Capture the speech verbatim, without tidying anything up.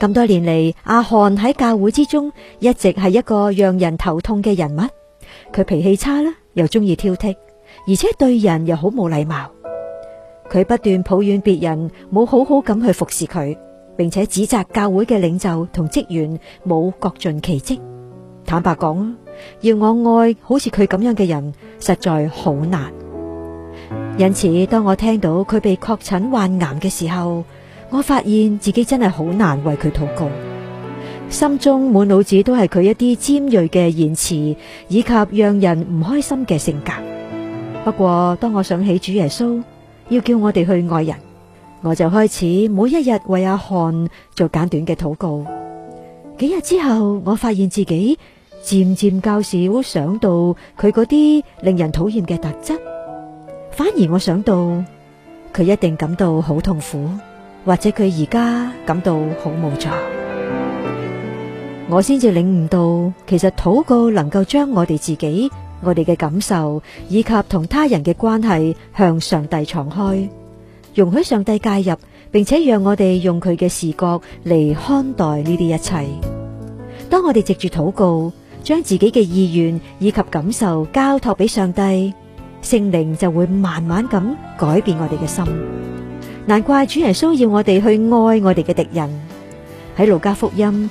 咁多年嚟，阿漢喺教會之中一直係一個讓人頭痛嘅人物。佢脾氣差啦，又中意挑剔，而且對人又好冇禮貌。佢不斷抱怨別人冇好好咁去服侍佢，並且指責教會嘅領袖同職員冇各盡其職。坦白講啊，要我愛好似佢咁樣嘅人，實在好難。因此，當我聽到佢被確診患癌嘅時候，我發現自己真係好難為佢禱告，心中滿腦子都係佢一啲尖銳嘅言辭，以及讓人唔開心嘅性格。不過，當我想起主耶穌要叫我哋去愛人，我就開始每一日為阿漢做簡短嘅禱告。幾日之後，我發現自己漸漸較少想到佢嗰啲令人討厭嘅特質，反而我想到佢一定感到好痛苦，或者佢而家感到好無助。我先至領悟到，其實禱告能夠將我哋自己、我哋嘅感受以及同他人嘅關係向上帝敞開，容許上帝介入，並且讓我哋用佢嘅視角嚟看待呢啲一切。當我哋藉住禱告，將自己嘅意願以及感受交託俾上帝，聖靈就會慢慢咁改變我哋嘅心。難怪主耶穌要我哋去愛我哋嘅敵人。喺路加福音